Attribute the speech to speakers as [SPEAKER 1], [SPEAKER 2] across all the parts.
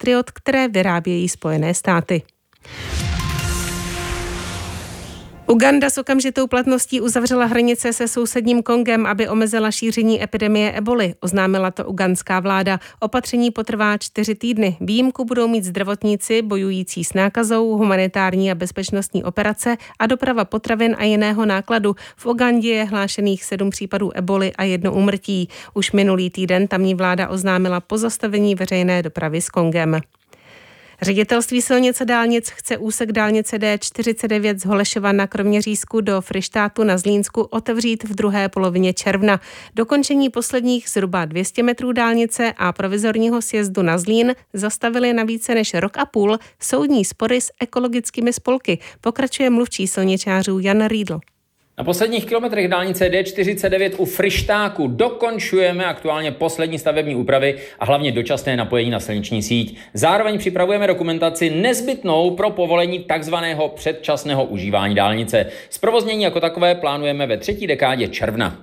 [SPEAKER 1] Patriot, které vyrábějí Spojené státy. Uganda s okamžitou platností uzavřela hranice se sousedním Kongem, aby omezila šíření epidemie eboly, oznámila to ugandská vláda. Opatření potrvá 4 týdny. Výjimku budou mít zdravotníci bojující s nákazou, humanitární a bezpečnostní operace a doprava potravin a jiného nákladu. V Ugandě je hlášených 7 případů eboly a 1 úmrtí. Už minulý týden tamní vláda oznámila pozastavení veřejné dopravy s Kongem. Ředitelství silnic a dálnic chce úsek dálnice D49 z Holešova na Kroměřížsku do Fryštátu na Zlínsku otevřít v druhé polovině června. Dokončení posledních zhruba 200 metrů dálnice a provizorního sjezdu na Zlín zastavili na více než rok a půl soudní spory s ekologickými spolky, pokračuje mluvčí silničářů Jan Riedl.
[SPEAKER 2] Na posledních kilometrech dálnice D49 u Fryštáku dokončujeme aktuálně poslední stavební úpravy a hlavně dočasné napojení na silniční síť. Zároveň připravujeme dokumentaci nezbytnou pro povolení takzvaného předčasného užívání dálnice. Zprovoznění jako takové plánujeme ve 3. dekádě června.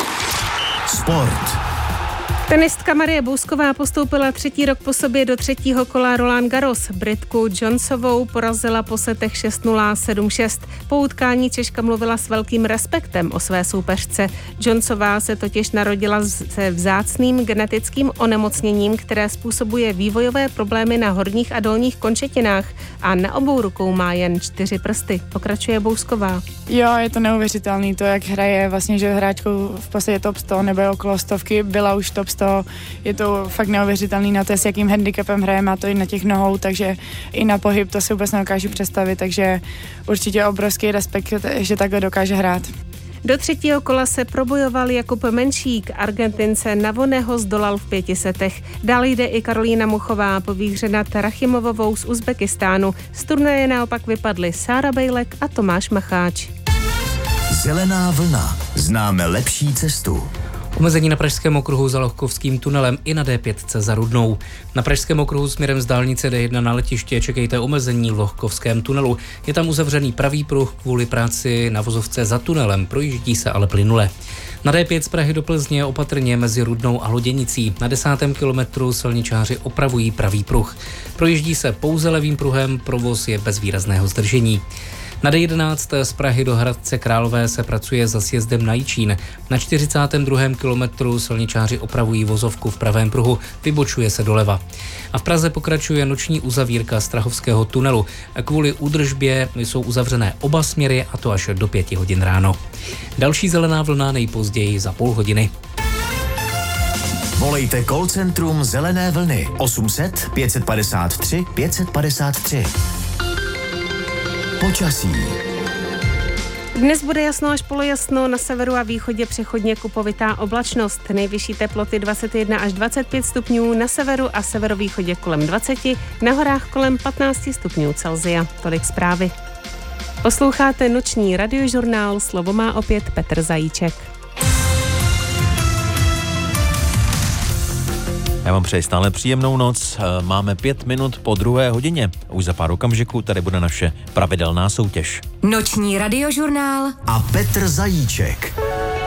[SPEAKER 3] Sport.
[SPEAKER 1] Tenistka Marie Bousková postoupila 3. rok po sobě do 3. kola Roland Garros. Britku Jonesovou porazila po setech 6-0, 7-6. Po utkání Češka mluvila s velkým respektem o své soupeřce. Jonesová se totiž narodila se vzácným genetickým onemocněním, které způsobuje vývojové problémy na horních a dolních končetinách a na obou rukou má jen 4 prsty. Pokračuje Bousková.
[SPEAKER 4] Jo, je to neuvěřitelný to, jak hraje vlastně, že hráčkou v podstatě top 100 nebo okolo stovky, byla už top 100. Je to fakt neuvěřitelný na to, s jakým handicapem hraje, má to i na těch nohou, takže i na pohyb to si vůbec nedokážu představit, takže určitě obrovský respekt, že takhle dokáže hrát.
[SPEAKER 1] Do 3. kola se probojoval Jakub Menšík, Argentince Navoneho zdolal v 5 setech. Dál jde i Karolína Muchová po výhře nad Rachimovovou z Uzbekistánu. Z turnaje naopak vypadly Sára Bejlek a Tomáš Macháč.
[SPEAKER 3] Zelená vlna. Známe lepší cestu.
[SPEAKER 5] Omezení na Pražském okruhu za Lohkovským tunelem i na D5 za Rudnou. Na Pražském okruhu směrem z dálnice D1 na letiště čekejte omezení v Lohkovském tunelu. Je tam uzavřený pravý pruh kvůli práci na vozovce za tunelem, projíždí se ale plynule. Na D5 z Prahy do Plzně opatrně mezi Rudnou a Loděnicí. Na 10. kilometru silničáři opravují pravý pruh. Projíždí se pouze levým pruhem, provoz je bez výrazného zdržení. Na D11 z Prahy do Hradce Králové se pracuje za sjezdem na Jičín. Na 42. kilometru silničáři opravují vozovku v pravém pruhu, vybočuje se doleva. A v Praze pokračuje noční uzavírka Strahovského tunelu. Kvůli údržbě jsou uzavřené oba směry, a to až do 5 hodin ráno. Další zelená vlna nejpozději za půl hodiny.
[SPEAKER 3] Volejte call centrum Zelené vlny 800 553 553. Počasí.
[SPEAKER 1] Dnes bude jasno až polojasno, na severu a východě přechodně kupovitá oblačnost. Nejvyšší teploty 21 až 25 stupňů, na severu a severovýchodě kolem 20, na horách kolem 15 stupňů Celsia. Tolik zprávy. Posloucháte noční radiožurnál, slovo má opět Petr Zajíček.
[SPEAKER 6] Já vám přeji stále příjemnou noc. Máme 5 minut po 2 hodině. Už za pár okamžiků tady bude naše pravidelná soutěž.
[SPEAKER 7] Noční radiožurnál
[SPEAKER 3] a Petr Zajíček.